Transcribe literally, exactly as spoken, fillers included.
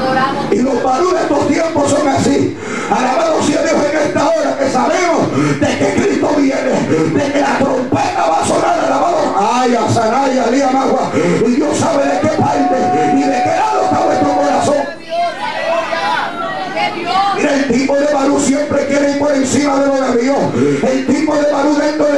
Y los Barú de estos tiempos son así. Alabado sea Dios en esta hora, que sabemos de que Cristo viene, de que la trompeta va a sonar. Alabado. Ay, a Saraya, Lía Magua. Y Dios sabe de qué parte y de qué lado está vuestro corazón. Mira, el tipo de Barú siempre quiere ir por encima de lo de Dios. El tipo de Barú dentro de